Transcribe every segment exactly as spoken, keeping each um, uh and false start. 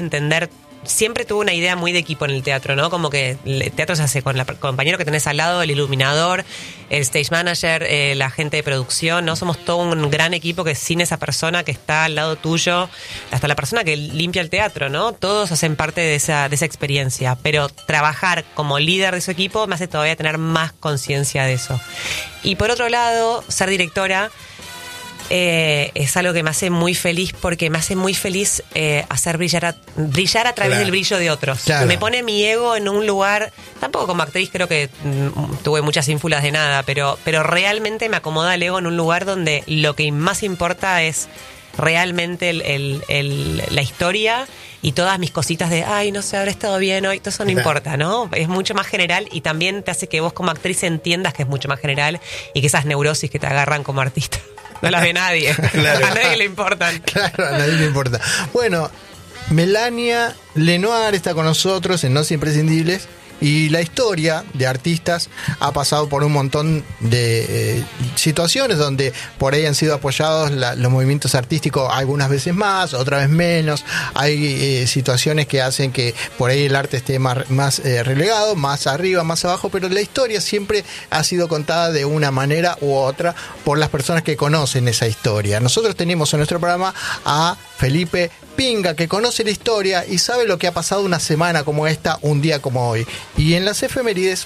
entender. Siempre tuve una idea muy de equipo en el teatro, ¿no? Como que el teatro se hace con el compañero que tenés al lado, el iluminador, el stage manager, eh, la gente de producción, ¿no? Somos todo un gran equipo que sin esa persona que está al lado tuyo, hasta la persona que limpia el teatro, ¿no? Todos hacen parte de esa, de esa experiencia. Pero trabajar como líder de su equipo me hace todavía tener más conciencia de eso. Y por otro lado, ser directora... Eh, es algo que me hace muy feliz porque me hace muy feliz eh, hacer brillar a, brillar a través claro. del brillo de otros. Claro. Me pone mi ego en un lugar, tampoco como actriz creo que mm, tuve muchas ínfulas de nada, pero, pero realmente me acomoda el ego en un lugar donde lo que más importa es realmente el, el, el, la historia y todas mis cositas de, ay, no sé, habré estado bien hoy, todo eso no importa, ¿no? Es mucho más general y también te hace que vos como actriz entiendas que es mucho más general y que esas neurosis que te agarran como artista no las ve nadie. Claro. A nadie le importan. Claro, a nadie le importa. Bueno, Melania Lenoir está con nosotros en No Imprescindibles. Y la historia de artistas ha pasado por un montón de eh, situaciones donde por ahí han sido apoyados la, los movimientos artísticos algunas veces más, otras veces menos. Hay eh, situaciones que hacen que por ahí el arte esté más, más eh, relegado, más arriba, más abajo, pero la historia siempre ha sido contada de una manera u otra por las personas que conocen esa historia. Nosotros tenemos en nuestro programa a Felipe Pinga, que conoce la historia y sabe lo que ha pasado una semana como esta, un día como hoy. Y en las efemérides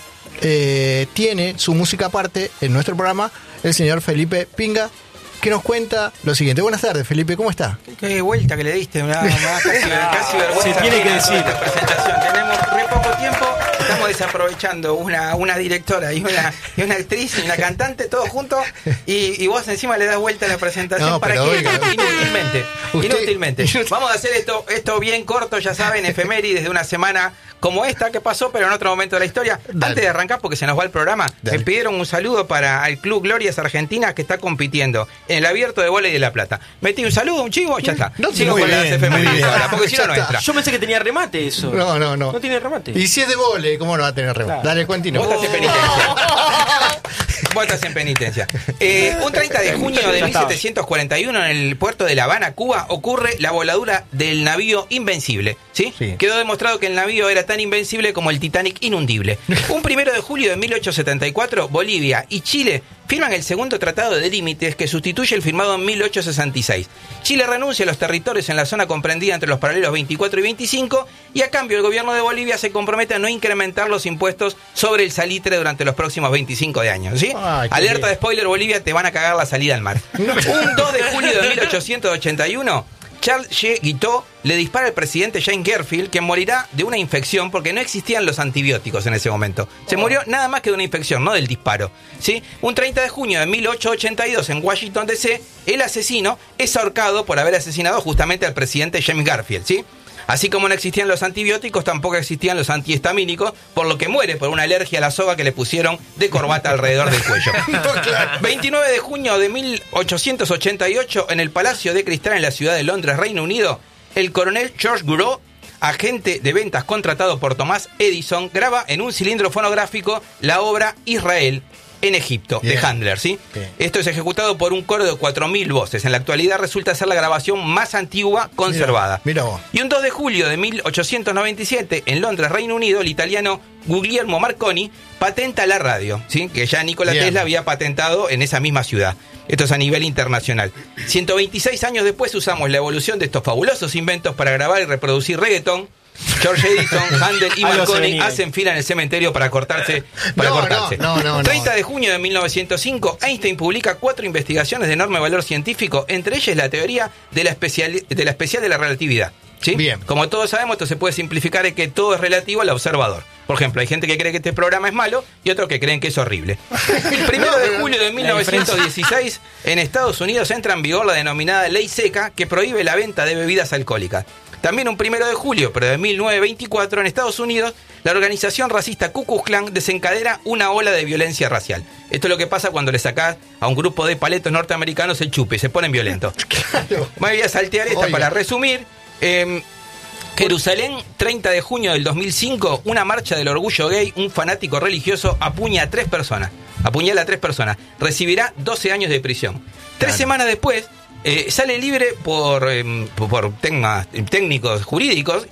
eh, tiene su música aparte en nuestro programa el señor Felipe Pinga, que nos cuenta lo siguiente. Buenas tardes, Felipe, ¿cómo está? Qué, qué vuelta que le diste, una, una casi, casi vergüenza. Se tiene que decir. La presentación. Tenemos re poco tiempo, estamos desaprovechando una, una directora y una, y una actriz y una cantante, todos juntos, y, y vos encima le das vuelta a la presentación. No, para que oiga, inútilmente, usted, inútilmente. Vamos a hacer esto, esto bien corto, ya saben, efemérides de una semana como esta que pasó, pero en otro momento de la historia. Dale. Antes de arrancar, porque se nos va el programa, Dale. me pidieron un saludo para el Club Glorias Argentinas, que está compitiendo en el abierto de Vóley de La Plata. Metí un saludo, un chivo, ya está. No, sigo con bien, las efemérides ahora, porque si no, no entra. Yo pensé que tenía remate eso. No, no, no. No tiene remate. Y si es de vóley, ¿cómo no va a tener remate? Claro. Dale, continúa. Vos estás en penitencia. Vos estás en penitencia. Eh, un treinta de junio de mil setecientos cuarenta y uno, en el puerto de La Habana, Cuba, ocurre la voladura del navío Invencible. ¿Sí? Sí. Quedó demostrado que el navío era tan invencible como el Titanic inundible. Un primero de julio de mil ochocientos setenta y cuatro, Bolivia y Chile firman el segundo tratado de límites, que sustituye el firmado en mil ochocientos sesenta y seis. Chile renuncia a los territorios en la zona comprendida entre los paralelos veinticuatro y veinticinco, y a cambio el gobierno de Bolivia se compromete a no incrementar los impuestos sobre el salitre durante los próximos veinticinco de años. ¿Sí? Ay, alerta de spoiler, Bolivia, te van a cagar la salida al mar. Un dos de julio de mil ochocientos ochenta y uno, Charles G. Guiteau le dispara al presidente James Garfield, que morirá de una infección porque no existían los antibióticos en ese momento. Se murió nada más que de una infección, no del disparo. ¿Sí? Un treinta de junio de mil ochocientos ochenta y dos, en Washington, D C, el asesino es ahorcado por haber asesinado justamente al presidente James Garfield. ¿Sí? Así como no existían los antibióticos, tampoco existían los antihistamínicos, por lo que muere por una alergia a la soga que le pusieron de corbata alrededor del cuello. No, claro. veintinueve de junio de mil ochocientos ochenta y ocho, en el Palacio de Cristal en la ciudad de Londres, Reino Unido, el coronel George Gurrow, agente de ventas contratado por Thomas Edison, graba en un cilindro fonográfico la obra Israel en Egipto, Bien. de Handler, ¿sí? Bien. Esto es ejecutado por un coro de cuatro mil voces. En la actualidad resulta ser la grabación más antigua conservada. Mira, mira vos. Y un dos de julio de mil ochocientos noventa y siete, en Londres, Reino Unido, el italiano Guglielmo Marconi patenta la radio, ¿sí? Que ya Nikola Bien. Tesla había patentado en esa misma ciudad. Esto es a nivel internacional. ciento veintiséis años después usamos la evolución de estos fabulosos inventos para grabar y reproducir reggaetón. George Edison, Handel y Marconi hacen fila en el cementerio para cortarse. Para no, cortarse. No, no, no, treinta de junio de mil novecientos cinco, Einstein publica cuatro investigaciones de enorme valor científico, entre ellas la teoría de la especial de la, especial de la relatividad. ¿Sí? Bien. Como todos sabemos, esto se puede simplificar en que todo es relativo al observador. Por ejemplo, hay gente que cree que este programa es malo y otros que creen que es horrible. El primero de julio de mil novecientos dieciséis, en Estados Unidos entra en vigor la denominada Ley Seca, que prohíbe la venta de bebidas alcohólicas. También un primero de julio, pero de mil novecientos veinticuatro, en Estados Unidos, la organización racista Ku Klux Klan desencadena una ola de violencia racial. Esto es lo que pasa cuando le sacás a un grupo de paletos norteamericanos el chupe, se ponen violentos. Claro. Me voy a saltear esta Oiga. para resumir. Eh, Jerusalén, treinta de junio del dos mil cinco, una marcha del orgullo gay, un fanático religioso apuña a tres personas. Apuñala a tres personas. Recibirá doce años de prisión. Tres claro. semanas después, Eh, sale libre por, eh, por temas técnicos jurídicos